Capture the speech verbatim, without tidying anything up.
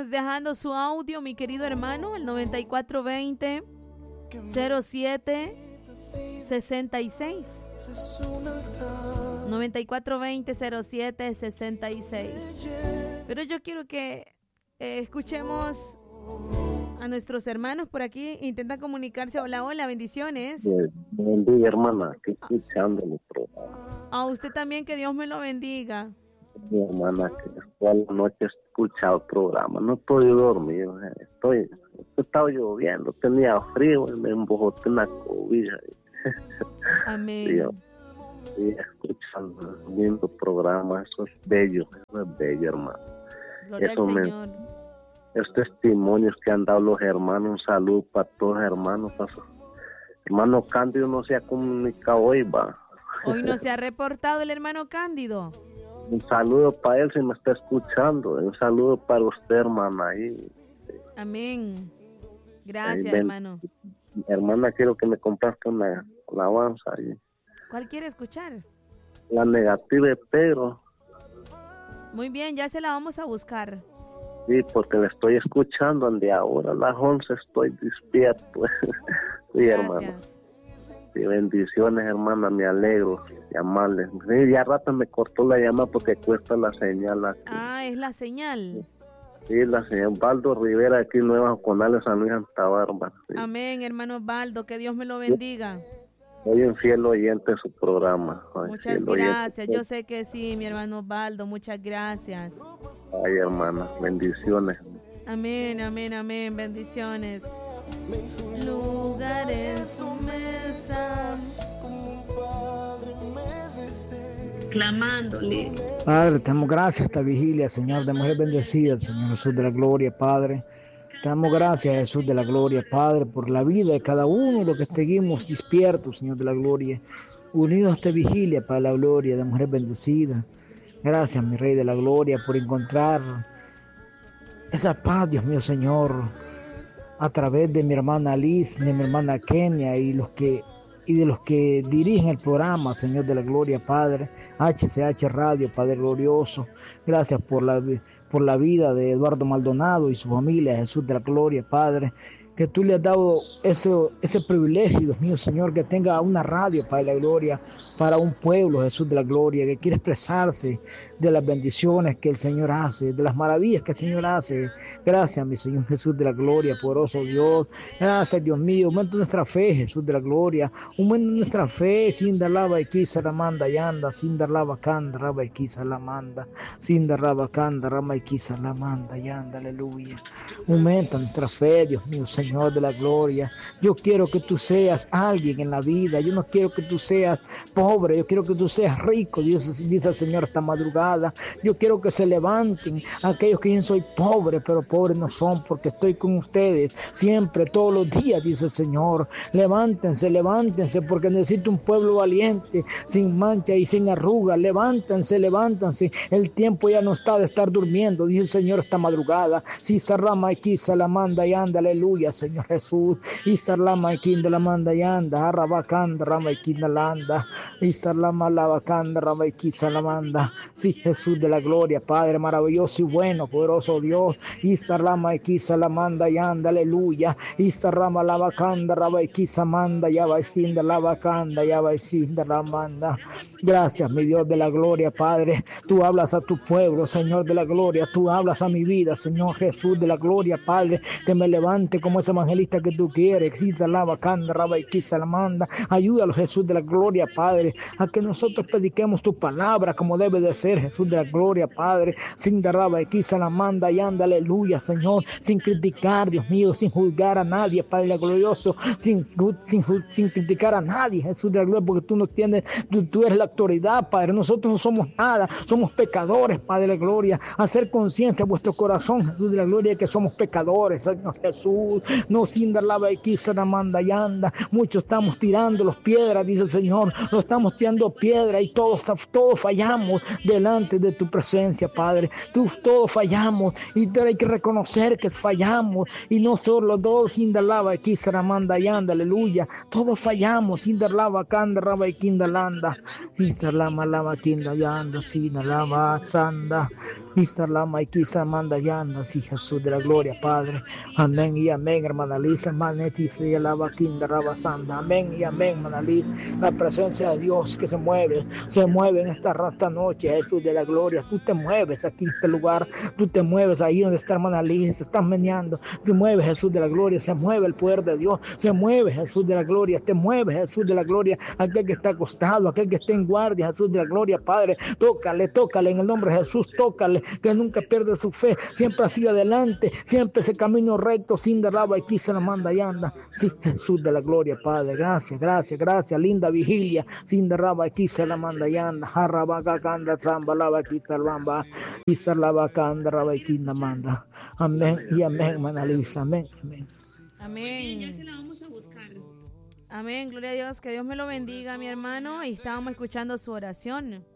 Váyanos dejando su audio, mi querido hermano, el noventa y cuatro veinte cero siete sesenta y seis. noventa y cuatro veinte cero siete sesenta y seis. Pero yo quiero que eh, escuchemos a nuestros hermanos por aquí. Intentan comunicarse. Hola, hola, bendiciones. Buen día, hermana, que escuchando el programa. A usted también, que Dios me lo bendiga. Mi hermana, que toda la noche he escuchado el programa. No estoy dormido, eh. estoy, estaba lloviendo, tenía frío y me embojoté en la cobija. Amén. Y yo, y escuchando el lindo programa, eso es bello, eso es bello, hermano. Gloria Eso al me, Señor. Los testimonios que han dado los hermanos, un saludo para todos los hermanos. Para su, hermano Cándido no se ha comunicado hoy, va. Hoy no se ha reportado el hermano Cándido. Un saludo para él si me está escuchando. Un saludo para usted, hermana. Ahí. Amén. Gracias, Ahí, hermano. Hermana, quiero que me comparta una alabanza. Ahí. ¿Cuál quiere escuchar? La negativa de Pedro. Muy bien, ya se la vamos a buscar. Sí, porque le estoy escuchando de ahora a las once estoy despierto. Sí, hermano. Sí, bendiciones, hermana, me alegro llamarles. Sí, ya rato me cortó la llamada porque cuesta la señal aquí. Ah, es la señal. Sí, la señal Baldo Rivera aquí en Nueva Conales, San Luis, Santa Bárbara. Sí. Amén, hermano Baldo, que Dios me lo bendiga. Soy un fiel oyente de su programa. Ay, muchas gracias, oyente. Yo sé que sí, mi hermano Baldo, muchas gracias. Ay, hermana, bendiciones. Amén, amén, amén, bendiciones. Lugar en su mesa, clamándole. Padre, te damos gracias esta vigilia, Señor, de mujer bendecida, Señor Jesús de la gloria, Padre. Te damos gracias, Jesús de la gloria, Padre, por la vida de cada uno de los que seguimos despiertos, Señor de la gloria, unidos a esta vigilia para la gloria de mujer bendecida. Gracias, mi Rey de la gloria, por encontrar esa paz, Dios mío, Señor, a través de mi hermana Liz, de mi hermana Kenia y los que y de los que dirigen el programa, Señor de la gloria, Padre, H C H Radio, Padre glorioso. Gracias por la por la vida de Eduardo Maldonado y su familia, Jesús de la gloria, Padre, que tú le has dado ese, ese privilegio, Dios mío, Señor, que tenga una radio, Padre de la gloria, para un pueblo, Jesús de la gloria, que quiere expresarse de las bendiciones que el Señor hace, de las maravillas que el Señor hace. Gracias, mi Señor Jesús de la gloria, poderoso Dios. Gracias, Dios mío. Aumenta nuestra fe, Jesús de la gloria. Aumenta nuestra fe, sin dar lava y quizá la manda y anda, sin dar lava canda, raba y quizá la manda, sin dar lava canda, rama y quizá la manda y anda, aleluya. Aumenta nuestra fe, Dios mío, Señor de la gloria. Yo quiero que tú seas alguien en la vida. Yo no quiero que tú seas pobre. Yo quiero que tú seas rico, dice, dice el Señor esta madrugada. Yo quiero que se levanten aquellos que dicen soy pobre, pero pobres no son, porque estoy con ustedes siempre, todos los días, dice el Señor. Levántense, levántense, porque necesito un pueblo valiente, sin mancha y sin arruga. Levántense, levántense. El tiempo ya no está de estar durmiendo, dice el Señor esta madrugada. Si Sarlama aquí se la manda y anda, aleluya, Señor Jesús. Y Sarlama aquí de la manda y anda, arrabacanda, rama y quinda la anda. Y Sarlama la vacanda, rama y quisa la manda. Sí, Jesús de la gloria, Padre maravilloso y bueno, poderoso Dios. Y Sarlama y quisa la manda y anda, aleluya. Y Sarlama la vacanda, rama y quisa manda, ya va y cinda la vacanda, ya va y cinda la manda. Gracias, mi Dios de la gloria, Padre. Tú hablas a tu pueblo, Señor de la gloria. Tú hablas a mi vida, Señor Jesús de la gloria, Padre. Que me levante como ese evangelista que tú quieres. Exista la vacanda, raba y quizá la manda. Ayúdalo, Jesús de la gloria, Padre, a que nosotros prediquemos tu palabra como debe de ser, Jesús de la gloria, Padre. Sin derraba y quizá la manda y anda, aleluya, Señor. Sin criticar, Dios mío, sin juzgar a nadie, Padre glorioso. Sin, sin, sin criticar a nadie, Jesús de la gloria, porque tú no tienes, tú, tú eres la autoridad, Padre. Nosotros no somos nada, somos pecadores, Padre de la gloria. Hacer conciencia a vuestro corazón, Jesús de la gloria, que somos pecadores, Señor Jesús. No sin dar la quizá la manda y anda. Muchos estamos tirando los piedras, dice el Señor. Lo estamos tirando piedra y todos, todos fallamos delante de tu presencia, Padre. Tú, todos fallamos y hay que reconocer que fallamos. Y no solo todos sin dar la quizá la manda y anda, aleluya. Todos fallamos sin dar la vacanda, raba y quinda landa. Y la malama quinda y anda, sin la sanda. Isarlama y Kisamanda Yanda, sí, Jesús de la gloria, Padre. Amén y amén, hermana Liz, hermana Etisa y alaba Kinda Rabasanda. Amén y amén, hermana Liz. La presencia de Dios que se mueve, se mueve en esta rata noche, Jesús de la gloria. Tú te mueves aquí en este lugar, tú te mueves ahí donde está hermana Liz, se están meneando. Te mueves, Jesús de la gloria, se mueve el poder de Dios, se mueve, Jesús de la gloria, te mueve, Jesús de la gloria. Aquel que está acostado, aquel que está en guardia, Jesús de la gloria, Padre, tócale, tócale en el nombre de Jesús, tócale, que nunca pierde su fe, siempre sigue adelante, siempre ese camino recto, sin derraba y quise la manda y anda. Sí, Jesús de la gloria, Padre, gracias, gracias, gracias, linda vigilia, sin derraba y quise la manda y anda, jarrabaca canda, zamba, lava, quise bamba, quise lava, canda, raba y quinda manda. Amén y amén, Manalisa, amén, amén. Amén. Ya se la vamos a buscar. Amén, gloria a Dios, que Dios me lo bendiga, mi hermano, y estábamos escuchando su oración.